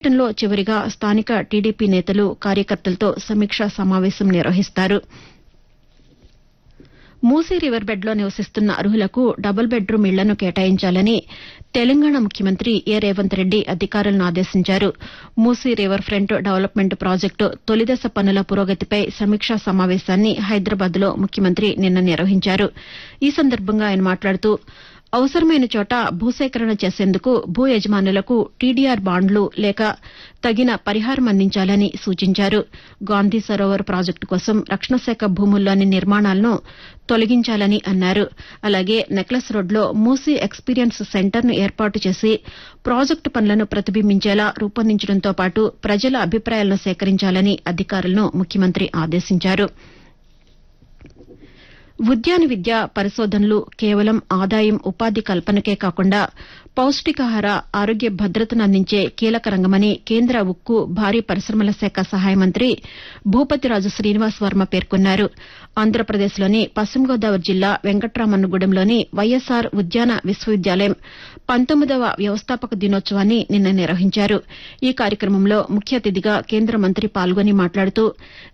లో చివరిగా స్థానిక టీడీపీ నేతలు కార్యకర్తలతో సమీక్షా సమావేశం నిర్వహిస్తారు. మూసీ రివర్ బెడ్లో నివసిస్తున్న అర్హులకు డబుల్ బెడ్రూం ఇళ్లను కేటాయించాలని తెలంగాణ ముఖ్యమంత్రి ఏ రేవంత్ రెడ్డి అధికారులను ఆదేశించారు. Musi river front development project తొలిదశ పనుల పురోగతిపై సమీక్షా సమావేశాన్ని హైదరాబాద్లో ముఖ్యమంత్రి నిన్న నిర్వహించారు. ఈ సందర్భంగా ఆయన మాట్లాడుతూ అవసరమైన చోట భూసేకరణ చేసేందుకు భూ యజమానులకు టీడీఆర్ బాండ్లు లేక తగిన పరిహారం అందించాలని సూచించారు. గాంధీ సరోవర్ ప్రాజెక్టు కోసం రక్షణ శాఖ భూముల్లోని నిర్మాణాలను తొలగించాలని అన్నారు. అలాగే నెక్లెస్ రోడ్లో మూసీ ఎక్స్పీరియన్స్ సెంటర్ను ఏర్పాటు చేసి ప్రాజెక్టు పనులను ప్రతిబింబించేలా రూపొందించడంతో పాటు ప్రజల అభిప్రాయాలను సేకరించాలని అధికారులను ముఖ్యమంత్రి ఆదేశించారు. ఉద్యాన విద్య పరిశోధనలు కేవలం ఆదాయం ఉపాధి కల్పనకే కాకుండా పౌష్టికాహార ఆరోగ్య భద్రతను అందించే కీలక రంగమని కేంద్ర ఉక్కు భారీ పరిశ్రమల శాఖ సహాయ మంత్రి భూపతిరాజు శ్రీనివాస్ వర్మ పేర్కొన్నారు. ఆంధ్రప్రదేశ్లోని పశ్చిమ గోదావరి జిల్లా వెంకట్రామన్నగూడెంలోని వైఎస్సార్ ఉద్యాన విశ్వవిద్యాలయం 19వ వ్యవస్థాపక దినోత్సవాన్ని నిన్న నిర్వహించారు. ఈ కార్యక్రమంలో ముఖ్య అతిథిగా కేంద్ర మంత్రి పాల్గొని మాట్లాడుతూ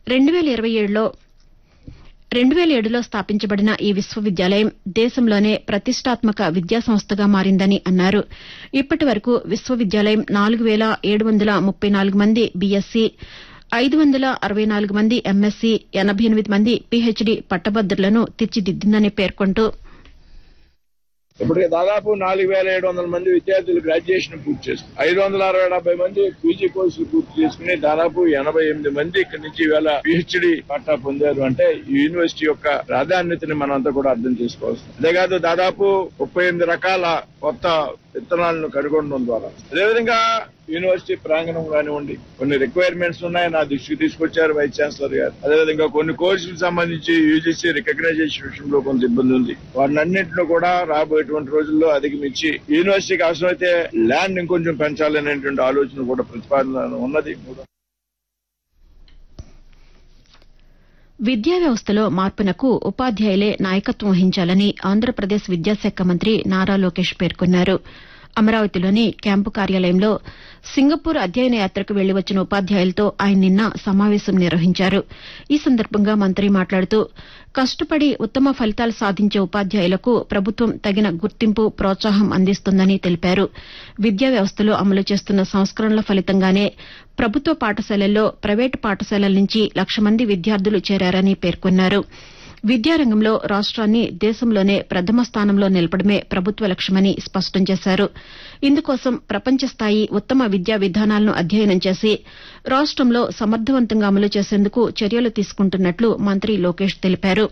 2007లో స్థాపించబడిన ఈ విశ్వవిద్యాలయం దేశంలోనే ప్రతిష్టాత్మక విద్యాసంస్థగా మారిందని అన్నారు. ఇప్పటి వరకు విశ్వవిద్యాలయం 4,734 మంది బీఎస్సీ, 564 మంది ఎంఎస్సీ, 88 మంది పీహెచ్డీ పట్టభద్రులను తీర్చిదిద్దిందని పేర్కొంటూ ఇప్పటికి దాదాపు 4,700 మంది విద్యార్థులు గ్రాడ్యుయేషన్ పూర్తి చేసుకుని 570 మంది పీజీ కోర్సులు పూర్తి చేసుకుని దాదాపు 88 మంది ఇక్కడి నుంచి ఇవాళ పీహెచ్డీ పట్టా పొందారు. అంటే ఈ యూనివర్సిటీ యొక్క ప్రాధాన్యతని మనంతా కూడా అర్థం చేసుకోవచ్చు. అంతేకాదు దాదాపు 38 రకాల కొత్త విత్తనాలను కనుగొనడం ద్వారా అదేవిధంగా యూనివర్సిటీ ప్రాంగణం కానివ్వండి, కొన్ని రిక్వైర్మెంట్స్ ఉన్నాయి, నా దృష్టికి తీసుకొచ్చారు వైస్ ఛాన్సలర్ గారు. అదేవిధంగా కొన్ని కోర్సులకు సంబంధించి యూజీసీ రికగ్నైజేషన్ విషయంలో కొంత ఇబ్బంది ఉంది. వాటినన్నింటిలో కూడా రాబోయేటువంటి రోజుల్లో అధిగమించి యూనివర్సిటీకి అవసరమైతే ల్యాండ్ ఇంకొంచెం పెంచాలనేటువంటి ఆలోచన కూడా ప్రతిపాదన ఉన్నది. విద్యా వ్యవస్థలో మార్పునకు ఉపాధ్యాయులే నాయకత్వం వహించాలని ఆంధ్రప్రదేశ్ విద్యాశాఖ మంత్రి నారా లోకేష్ పేర్కొన్నారు. అమరావతిలోని క్యాంపు కార్యాలయంలో సింగపూర్ అధ్యయన యాత్రకు వెళ్లి వచ్చిన ఉపాధ్యాయులతో ఆయన నిన్న సమావేశం నిర్వహించారు. ఈ సందర్భంగా మంత్రి మాట్లాడుతూ కష్టపడి ఉత్తమ ఫలితాలు సాధించే ఉపాధ్యాయులకు ప్రభుత్వం తగిన గుర్తింపు, ప్రోత్సాహం అందిస్తుందని తెలిపారు. విద్యా వ్యవస్థలో అమలు చేస్తున్న సంస్కరణల ఫలితంగానే ప్రభుత్వ పాఠశాలల్లో ప్రైవేటు పాఠశాలల నుంచి 1,00,000 మంది విద్యార్థులు చేరారని పేర్కొన్నారు. విద్యారంగంలో రాష్ట్రాన్ని దేశంలోనే ప్రథమ స్థానంలో నిలపడమే ప్రభుత్వ లక్ష్యమని స్పష్టం చేశారు. ఇందుకోసం ప్రపంచ స్థాయి ఉత్తమ విద్యా విధానాలను అధ్యయనం చేసి రాష్ట్రంలో సమర్థవంతంగా అమలు చేసేందుకు చర్యలు తీసుకుంటున్నట్లు మంత్రి లోకేష్ తెలిపారు.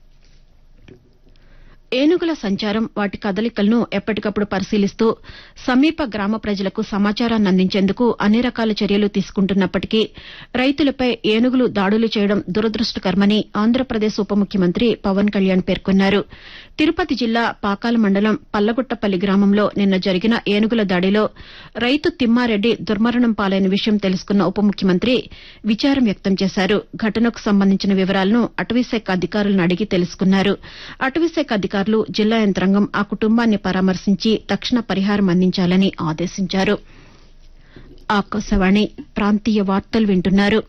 ఏనుగుల సంచారం, వాటి కదలికలను ఎప్పటికప్పుడు పరిశీలిస్తూ సమీప గ్రామ ప్రజలకు సమాచారాన్ని అందించేందుకు అన్ని రకాల చర్యలు తీసుకుంటున్నప్పటికీ రైతులపై ఏనుగులు దాడులు చేయడం దురదృష్టకరమని ఆంధ్రప్రదేశ్ ఉప ముఖ్యమంత్రి పవన్ కళ్యాణ్ పేర్కొన్నారు. తిరుపతి జిల్లా పాకాల మండలం పల్లగుట్టపల్లి గ్రామంలో నిన్న జరిగిన ఏనుగుల దాడిలో రైతు తిమ్మారెడ్డి దుర్మరణం పాలైన విషయం తెలుసుకున్న ఉప ముఖ్యమంత్రి విచారం వ్యక్తం చేశారు. ఘటనకు సంబంధించిన వివరాలను అటవీశాఖ అధికారులను అడిగి తెలుసుకున్నారు. అటవీశాఖ అధికారులు, జిల్లా యంత్రాంగం ఆ కుటుంబాన్ని పరామర్శించి తక్షణ పరిహారం అందించాలని ఆదేశించారు. ఆకాశవాణి ప్రాంతీయ వార్తలు వింటున్నారు.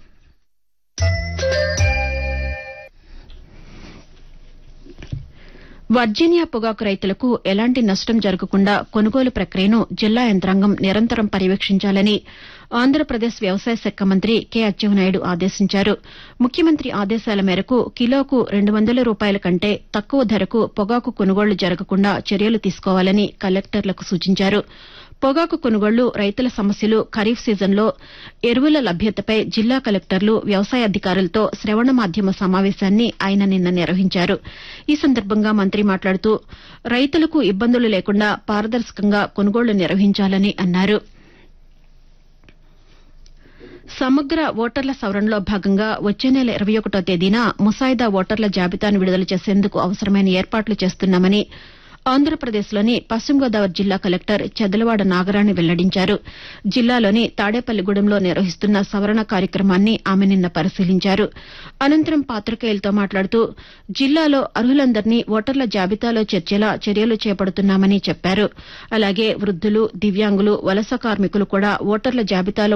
వర్జీనియా పొగాకు రైతులకు ఎలాంటి నష్టం జరగకుండా కొనుగోలు ప్రక్రియను జిల్లా యంత్రాంగం నిరంతరం పర్యవేక్షించాలని ఆంధ్రప్రదేశ్ వ్యవసాయ శాఖ మంత్రి కె అచ్చెన్నాయుడు ఆదేశించారు. ముఖ్యమంత్రి ఆదేశాల మేరకు కిలోకు ₹200 కంటే తక్కువ ధరకు పొగాకు కొనుగోళ్లు జరగకుండా చర్యలు తీసుకోవాలని కలెక్టర్లకు సూచించారు. పొగాకు కొనుగోళ్లు, రైతుల సమస్యలు, ఖరీఫ్ సీజన్లో ఎరువుల లభ్యతపై జిల్లా కలెక్టర్లు, వ్యవసాయ అధికారులతో శ్రవణ మాధ్యమ సమావేశాన్ని ఆయన నిన్న నిర్వహించారు. ఈ సందర్భంగా మంత్రి మాట్లాడుతూ రైతులకు ఇబ్బందులు లేకుండా పారదర్శకంగా కొనుగోళ్లు నిర్వహించాలని అన్నారు. సమగ్ర ఓటర్ల సవరణలో భాగంగా వచ్చే నెల 21వ తేదీన ముసాయిదా ఓటర్ల జాబితాను విడుదల చేసేందుకు అవసరమైన ఏర్పాట్లు చేస్తున్నామని ఆంధ్రప్రదేశ్లోని పశ్చిమ గోదావరి జిల్లా కలెక్టర్ చెదలవాడ నాగరాణి వెల్లడించారు. జిల్లాలోని తాడేపల్లిగూడెంలో నిర్వహిస్తున్న సవరణ కార్యక్రమాన్ని ఆమె నిన్న పరిశీలించారు. అనంతరం పాతికేయులతో మాట్లాడుతూ జిల్లాలో అర్హులందరినీ ఓటర్ల జాబితాలో చేర్చేలా చర్యలు చేపడుతున్నామని చెప్పారు. అలాగే వృద్దులు, దివ్యాంగులు, వలస కార్మికులు కూడా ఓటర్ల జాబితాలో